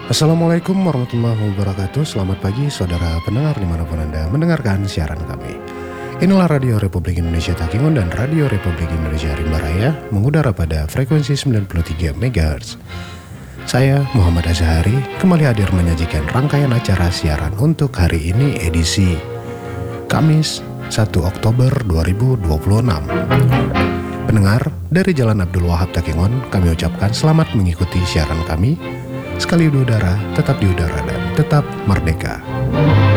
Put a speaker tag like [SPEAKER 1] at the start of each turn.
[SPEAKER 1] Assalamualaikum warahmatullahi wabarakatuh. Selamat pagi saudara pendengar dimanapun Anda mendengarkan siaran kami. Inilah Radio Republik Indonesia Takengon dan Radio Republik Indonesia Rimba Raya mengudara pada frekuensi 93 MHz. Saya Muhammad Azhari kembali hadir menyajikan rangkaian acara siaran untuk hari ini edisi Kamis 1 Oktober 2026. Pendengar dari Jalan Abdul Wahab Takengon, kami ucapkan selamat mengikuti siaran kami. Sekali di udara, tetap di udara dan tetap merdeka.